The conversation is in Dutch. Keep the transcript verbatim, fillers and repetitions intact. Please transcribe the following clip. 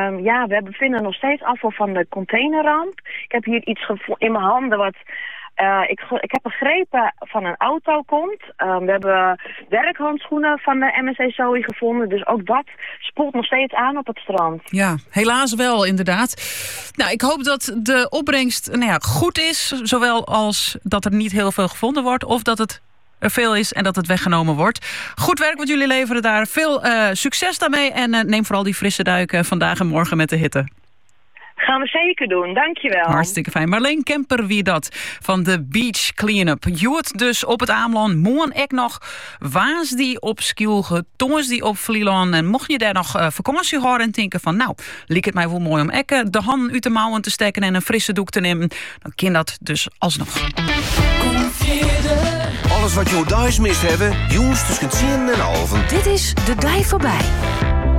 uh, ja, we bevinden nog steeds afval van de containerramp. Ik heb hier iets gevo- in mijn handen wat... Uh, ik, ik heb begrepen van een auto komt. Uh, we hebben werkhandschoenen van de M S C S O I gevonden. Dus ook dat spoelt nog steeds aan op het strand. Ja, helaas wel inderdaad. Nou, ik hoop dat de opbrengst nou ja, goed is. Zowel als dat er niet heel veel gevonden wordt. Of dat het er veel is en dat het weggenomen wordt. Goed werk wat jullie leveren daar. Veel uh, succes daarmee. En uh, neem vooral die frisse duiken vandaag en morgen met de hitte. Gaan we zeker doen, dankjewel. Hartstikke fijn. Marleen Kemper wie dat van de Beach Cleanup. Joet dus op het Ameland, moen ek nog waas die op Skilge, tongens die op Vlieland. En mocht je daar nog uh, vakantie houden en denken van nou, liek het mij wel mooi om ekken de handen uit de mouwen te steken en een frisse doek te nemen, dan kan dat dus alsnog. Alles wat je thuis mist hebben, jongens tussen tien en half. Dit is De Dij Voorbij.